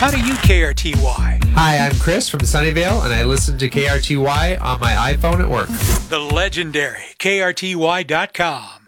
How do you KRTY? Hi, I'm Chris from Sunnyvale, and I listen to KRTY on my iPhone at work. The legendary KRTY.com.